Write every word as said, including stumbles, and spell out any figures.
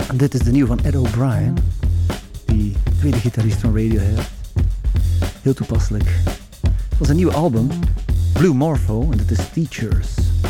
En dit is de nieuwe van Ed O'Brien, die tweede gitarist van Radiohead. Heel toepasselijk. Het was een nieuwe album, Blue Morpho, en dit is Teachers.